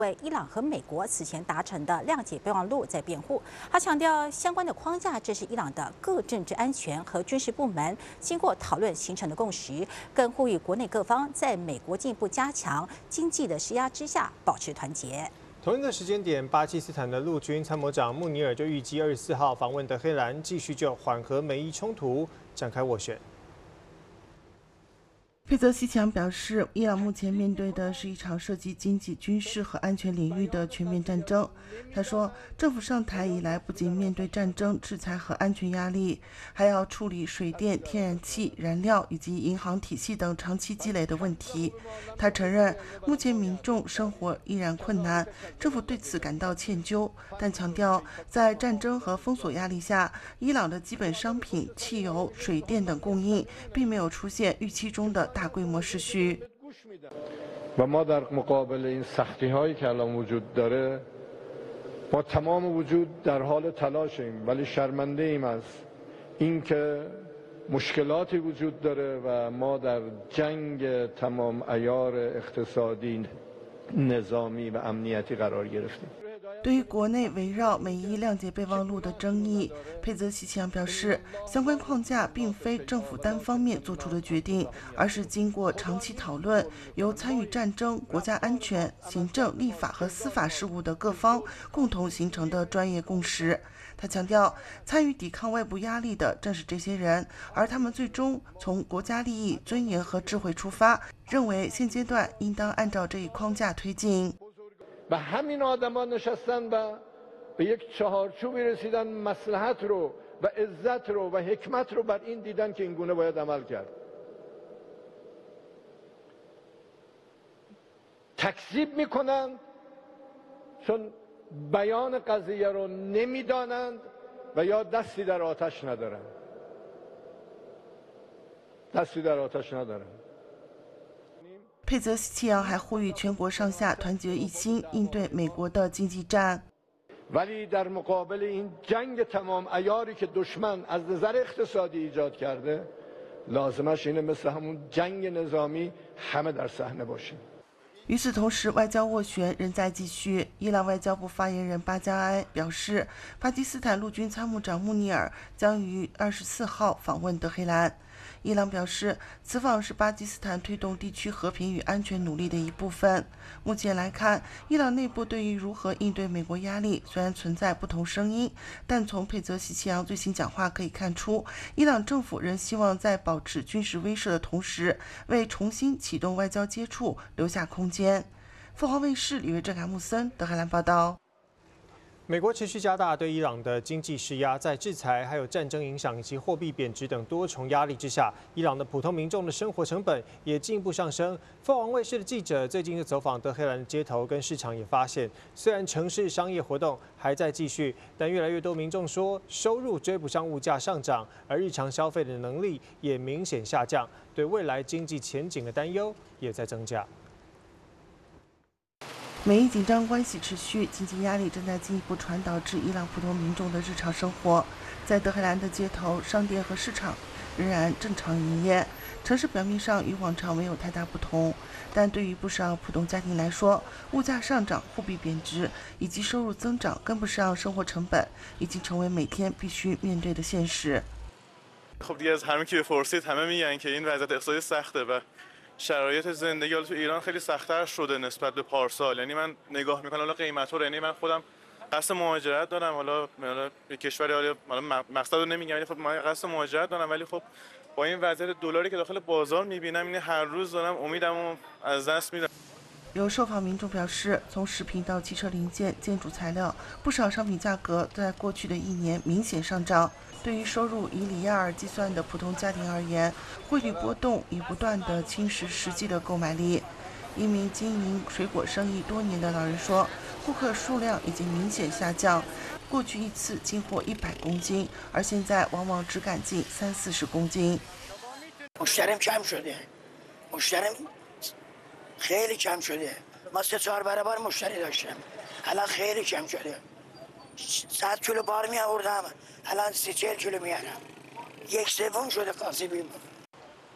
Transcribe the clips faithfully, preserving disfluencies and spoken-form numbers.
为伊朗和美国此前达成的谅解备忘录在辩护。他强调，相关的框架这是伊朗的各政治安全和军事部门经过讨论形成的共识，更呼吁国内各方在美国进一步加强经济的施压之下保持团结。 同一个时间点，巴基斯坦的陆军参谋长穆尼尔就预计二十四号访问德黑兰，继续就缓和美伊冲突展开斡旋。 佩泽西强表示，伊朗目前面对的是一场涉及经济、军事和安全领域的全面战争。他说，政府上台以来，不仅面对战争、制裁和安全压力，还要处理水电、天然气、燃料以及银行体系等长期积累的问题。他承认，目前民众生活依然困难，政府对此感到歉疚，但强调，在战争和封锁压力下，伊朗的基本商品、汽油、水电等供应并没有出现预期中的大 大规模失序。 و ما در مقابل این سختی‌هایی که الان وجود داره با تمام وجود در حال تلاشیم ولی شرمنده ایم از اینکه مشکلاتی وجود داره و ما در جنگ تمام عیار اقتصادی نظامی و امنیتی قرار گرفتیم 对于国内围绕美伊谅解备忘录的争议，佩泽西强表示，相关框架并非政府单方面做出的决定，而是经过长期讨论，由参与战争、国家安全、行政、立法和司法事务的各方共同形成的专业共识。他强调，参与抵抗外部压力的正是这些人，而他们最终从国家利益、尊严和智慧出发，认为现阶段应当按照这一框架推进。 و همین آدما نشستن و به یک چهارچوبی رسیدن مصلحت رو و عزت رو و حکمت رو بر این دیدن که این گونه باید عمل کرد تکذیب میکنند چون بیان قضیه رو نمیدانند و یا دستی در آتش ندارند دستی در آتش ندارند 佩泽西奇扬还呼吁全国上下团结一心，应对美国的经济战。 ولی در مقابل این جنگ تمام عیاری که دشمن از نظر اقتصادی ایجاد کرده لازمش اینه مثل همون جنگ نظامی همه در صحنه باشیم 与此同时，外交斡旋仍在继续。伊朗外交部发言人巴加埃表示，巴基斯坦陆军参谋长穆尼尔将于二十四号访问德黑兰。 伊朗表示，此访是巴基斯坦推动地区和平与安全努力的一部分。目前来看，伊朗内部对于如何应对美国压力虽然存在不同声音，但从佩泽西奇扬最新讲话可以看出，伊朗政府仍希望在保持军事威慑的同时，为重新启动外交接触留下空间。凤凰卫视李瑞正、卡穆森德黑兰报道。 美国持续加大对伊朗的经济施压，在制裁、还有战争影响以及货币贬值等多重压力之下，伊朗的普通民众的生活成本也进一步上升。凤凰卫视的记者最近就走访德黑兰的街头跟市场，也发现，虽然城市商业活动还在继续，但越来越多民众说收入追不上物价上涨，而日常消费的能力也明显下降，对未来经济前景的担忧也在增加。 美伊紧张关系持续，经济压力正在进一步传导至伊朗普通民众的日常生活。在德黑兰的街头、商店和市场仍然正常营业，城市表面上与往常没有太大不同，但对于不少普通家庭来说，物价上涨、货币贬值以及收入增长跟不上生活成本，已经成为每天必须面对的现实。 خب دیگه از همه که بپرسید همه میگن که این وضعیت اقتصادی سخته و شرایط زندگی تو ایران خیلی سخت‌تر شده نسبت به پارسال. یعنی من نگاه میکنم حالا قیمت‌ها رو، یعنی من خودم قصد مهاجرت دارم، حالا حالا به کشوری، حالا مقصد رو نمیگم، ولی خب من قصد مهاجرت دارم، ولی خب با این وضعیت دلاری که داخل بازار میبینم، این هر روز دارم امیدمو از دست میدم. 有受访民众表示，从食品到汽车零件、建筑材料，不少商品价格在过去的一年明显上涨。对于收入以里亚尔计算的普通家庭而言，汇率波动已不断地侵蚀实际的购买力。一名经营水果生意多年的老人说，顾客数量已经明显下降，过去一次进货一百公斤，而现在往往只敢进三四十公斤。 مشتریم کم شده. مشتریم خیلی کم شده. ما سه چهار برابر مشتری داشتیم. الان خیلی کم شده. صد کیلو بار می آوردم. الان سی چهل کیلو میارم. یک سوم شده قاسبیم.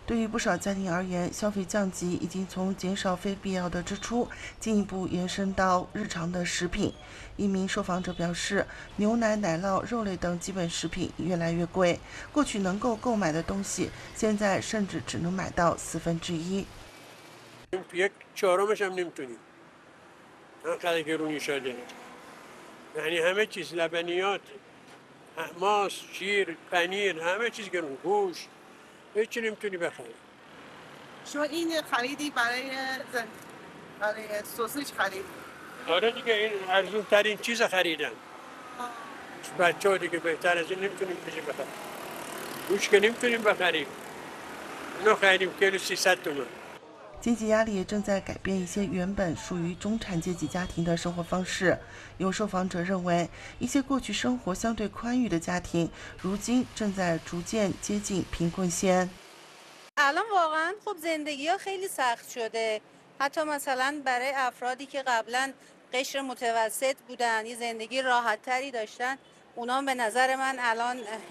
对于不少家庭而言，消费降级已经从减少非必要的支出，进一步延伸到日常的食品。一名受访者表示，牛奶、奶酪、肉类等基本食品越来越贵，过去能够购买的东西，现在甚至只能买到四分之一。 یک چهارمش هم نمیتونیم. انقدر گرونی شده. یعنی همه چیز لبنیات، ماست، شیر، پنیر، همه چیز گرون، گوشت. هیچی نمیتونی بخری. شما این خریدی برای زن... برای سوسیج خرید؟ آره دیگه این ارزون ترین چیز خریدم. بچه ها دیگه بهتر از این نمیتونیم چیزی بخریم. گوشت که نمیتونیم بخریم. اینو خریدیم کیلو سیصد تومان. 经济压力也正在改变一些原本属于中产阶级家庭的生活方式。有受访者认为，一些过去生活相对宽裕的家庭，如今正在逐渐接近贫困线。 الان واقعا خب زندگی ها خیلی سخت شده. حتی مثلا برای افرادی که قبلا قشر متوسط بودن، یه زندگی راحت تری داشتن، اونا به نظر من الان